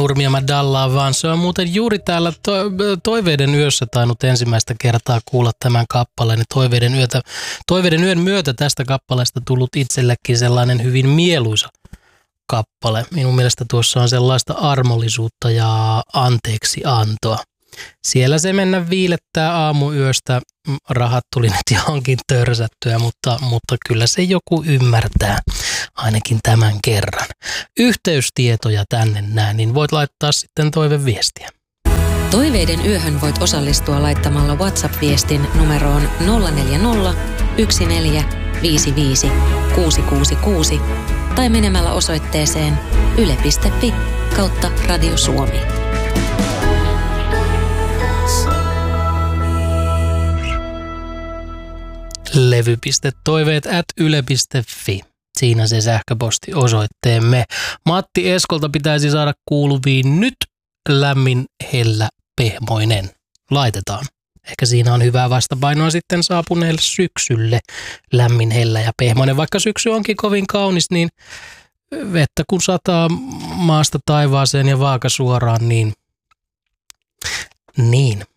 Nurmi ja mä dallaan, vaan se on muuten juuri täällä Toiveiden yössä tainnut ensimmäistä kertaa kuulla tämän kappaleen. Toiveiden yön myötä tästä kappaleesta tullut itsellekin sellainen hyvin mieluisa kappale. Minun mielestä tuossa on sellaista armollisuutta ja anteeksiantoa. Siellä se mennä viilettää aamuyöstä. Rahat tuli nyt johonkin törsättyä, mutta kyllä se joku ymmärtää, ainakin tämän kerran. Yhteystietoja tänne näin, niin voit laittaa sitten toiveviestiä. Toiveiden yöhön voit osallistua laittamalla WhatsApp-viestin numeroon 040 1455 666 tai menemällä osoitteeseen yle.fi/Radio Suomi. levy.toiveet@yle.fi. Siinä se sähköpostiosoitteemme. Matti Eskolta pitäisi saada kuuluviin nyt lämmin, hellä, pehmoinen. Laitetaan. Ehkä siinä on hyvää vastapainoa sitten saapuneelle syksylle. Lämmin, hellä ja pehmoinen. Vaikka syksy onkin kovin kaunis, niin vettä kun sataa maasta taivaaseen ja vaaka suoraan, niin